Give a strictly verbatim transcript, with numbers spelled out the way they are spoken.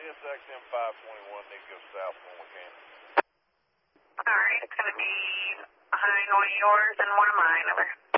S X M five twenty-one needs to go south when we can. All right, it's going to be behind one of yours and one of mine. Over.